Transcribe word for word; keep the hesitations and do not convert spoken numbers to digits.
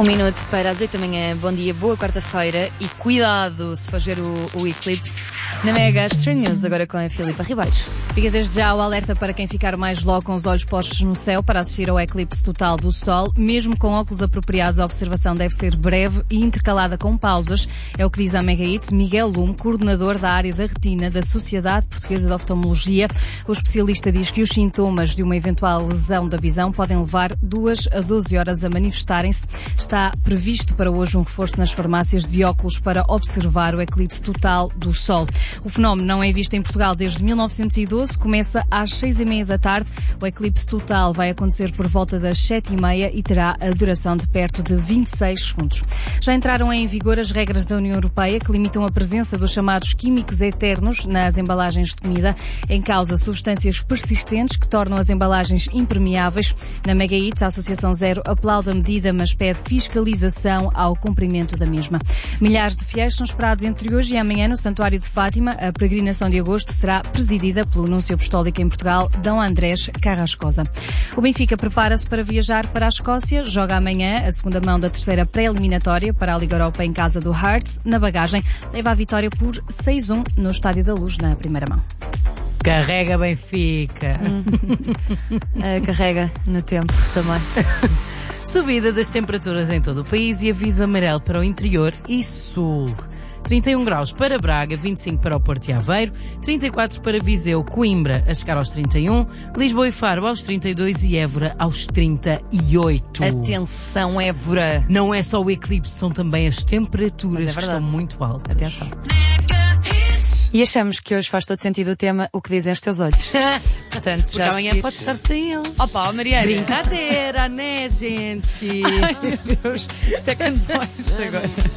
Um minuto para as oito da manhã. Bom dia, boa quarta-feira e cuidado se for ver o, o eclipse na Mega Extreme News, agora com a Filipa Ribeiros. Fica desde já o alerta para quem ficar mais logo com os olhos postos no céu para assistir ao eclipse total do Sol. Mesmo com óculos apropriados, a observação deve ser breve e intercalada com pausas. É o que diz a Mega Hits Miguel Lume, coordenador da área da retina da Sociedade Portuguesa de Oftalmologia. O especialista diz que os sintomas de uma eventual lesão da visão podem levar duas a doze horas a manifestarem-se. Está previsto para hoje um reforço nas farmácias de óculos para observar o eclipse total do Sol. O fenómeno não é visto em Portugal desde mil novecentos e doze, começa às seis e meia da tarde. O eclipse total vai acontecer por volta das sete e meia e terá a duração de perto de vinte e seis segundos. Já entraram em vigor as regras da União Europeia que limitam a presença dos chamados químicos eternos nas embalagens de comida, em causa substâncias persistentes que tornam as embalagens impermeáveis. Na Mega Hits, a Associação Zero aplaude a medida, mas pede fiscalização ao cumprimento da mesma. Milhares de fiéis são esperados entre hoje e amanhã no Santuário de Fátima. A peregrinação de agosto será presidida pelo Núncio Apostólico em Portugal, D. Andrés Carrascosa. O Benfica prepara-se para viajar para a Escócia. Joga amanhã a segunda mão da terceira pré-eliminatória para a Liga Europa em casa do Hearts. Na bagagem, leva a vitória por seis a um no Estádio da Luz, na primeira mão. Carrega Benfica. Hum. uh, carrega no tempo também. Subida das temperaturas em todo o país e aviso amarelo para o interior e sul. trinta e um graus para Braga, vinte e cinco para o Porto e Aveiro, trinta e quatro para Viseu, Coimbra a chegar aos trinta e um, Lisboa e Faro aos trinta e dois e Évora aos trinta e oito. Atenção, Évora! Não é só o eclipse, são também as temperaturas é que estão muito altas. Atenção. E achamos que hoje faz todo sentido o tema O que dizem os teus olhos. Portanto, Porque já amanhã seguires... pode estar sem eles. Opa, Mariana! Brincadeira, né, gente? Ai, meu Deus! Second voice agora.